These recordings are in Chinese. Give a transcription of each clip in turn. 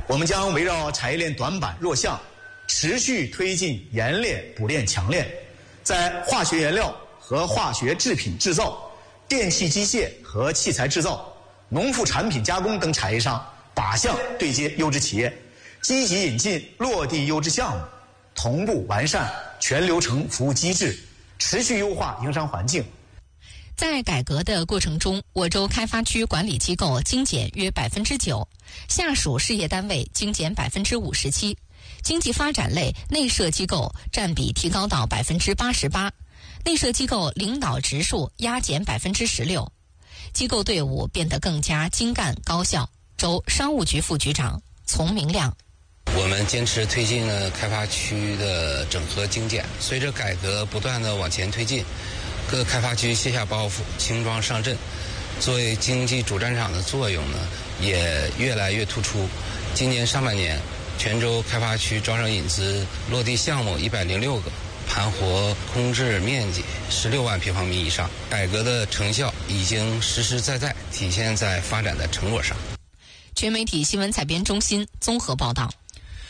我们将围绕产业链短板弱项，持续推进研炼、补炼、强炼，在化学原料和化学制品制造、电气机械和器材制造、农副产品加工等产业上靶向对接优质企业，积极引进落地优质项目，同步完善全流程服务机制，持续优化营商环境。 在改革的过程中，我州开发区管理机构精简约 9%， 下属事业单位精简 57%， 经济发展类内设机构占比提高到 88%， 内设机构领导职数压减 16%， 机构队伍变得更加精干高效。州商务局副局长丛明亮。 我们坚持推进了开发区的整合精简，随着改革不断的往前推进，各开发区卸下包袱，轻装上阵，作为经济主战场的作用呢，也越来越突出。今年上半年，全州开发区招商引资落地项目106个，盘活空置面积16万平方米以上，改革的成效已经实实在在体现在发展的成果上。 全媒体新闻采编中心综合报道。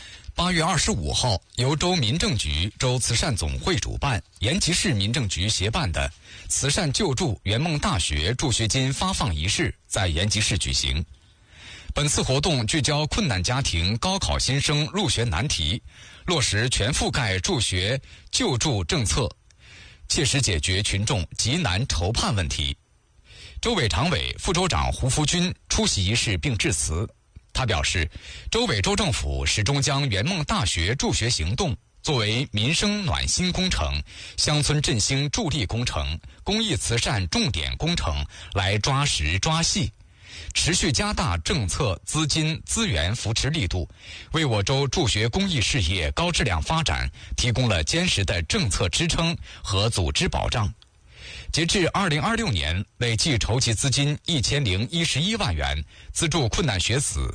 8月25号，由州民政局、州慈善总会主办，延吉市民政局协办的慈善救助圆梦大学助学金发放仪式在延吉市举行。本次活动聚焦困难家庭高考新生入学难题，落实全覆盖助学救助政策，切实解决群众急难愁盼问题。州委常委、副州长胡福军出席仪式并致辞。他表示，州委州政府始终将圆梦大学助学行动作为民生暖心工程、乡村振兴助力工程、公益慈善重点工程来抓实抓细，持续加大政策、资金、资源扶持力度，为我州助学公益事业高质量发展提供了坚实的政策支撑和组织保障。截至2026年，累计筹集资金1011万元，资助困难学子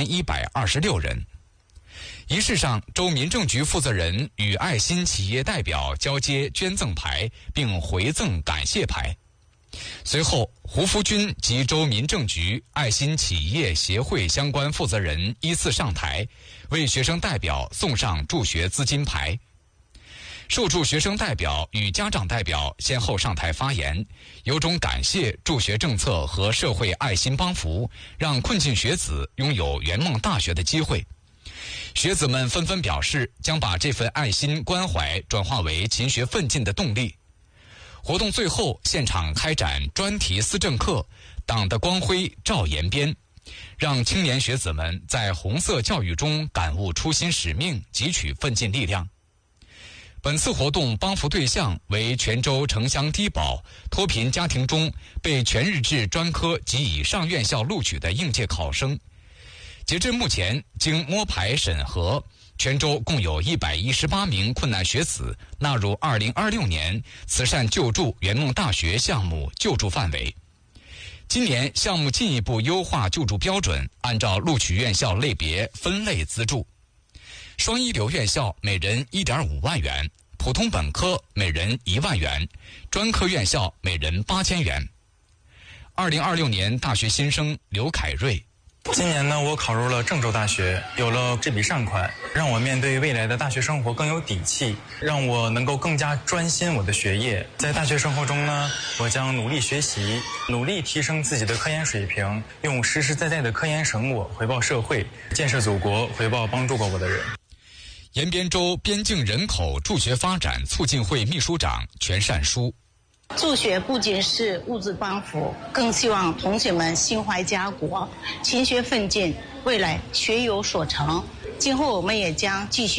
3126人。仪式上，州民政局负责人与爱心企业代表交接捐赠牌，并回赠感谢牌。随后，胡福军及州民政局爱心企业协会相关负责人依次上台，为学生代表送上助学资金牌。受助学生代表与家长代表先后上台发言，由衷感谢助学政策和社会爱心帮扶，让困境学子拥有圆梦大学的机会。学子们纷纷表示，将把这份爱心关怀转化为勤学奋进的动力。活动最后，现场开展专题思政课，党的光辉照延边，让青年学子们在红色教育中感悟初心使命，汲取奋进力量。本次活动帮扶对象为全州城乡低保、脱贫家庭中被全日制专科及以上院校录取的应届考生。截至目前，经摸排审核，全州共有118名困难学子纳入2026年慈善救助圆梦大学项目救助范围。今年项目进一步优化救助标准，按照录取院校类别分类资助。双一流院校每人1.5万元，普通本科每人1万元，专科院校每人8000元。2026年大学新生刘凯瑞。 今年呢，我考入了郑州大学，有了这笔善款，让我面对未来的大学生活更有底气，让我能够更加专心我的学业。在大学生活中呢，我将努力学习，努力提升自己的科研水平，用实实在在的科研成果回报社会，建设祖国，回报帮助过我的人。 延边州边境人口助学发展促进会秘书长全善书。 助学不仅是物质帮扶，更希望同学们心怀家国，勤学奋进，未来学有所成。今后我们也将继续